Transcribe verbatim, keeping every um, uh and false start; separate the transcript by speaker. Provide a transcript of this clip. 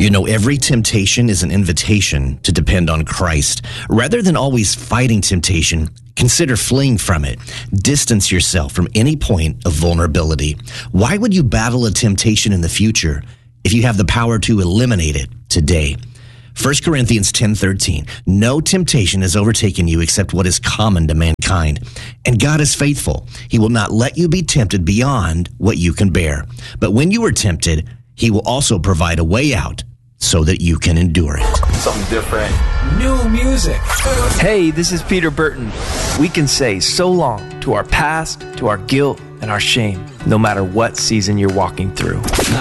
Speaker 1: You know, every temptation is an invitation to depend on Christ. Rather than always fighting temptation, consider fleeing from it. Distance yourself from any point of vulnerability. Why would you battle a temptation in the future if you have the power to eliminate it today? First Corinthians ten thirteen, no temptation has overtaken you except what is common to mankind. And God is faithful. He will not let you be tempted beyond what you can bear. But when you are tempted, He will also provide a way out so that you can endure it.
Speaker 2: Something different.
Speaker 3: New music.
Speaker 4: Hey, this is Peter Burton. We can say so long to our past, to our guilt, and our shame, no matter what season you're walking through.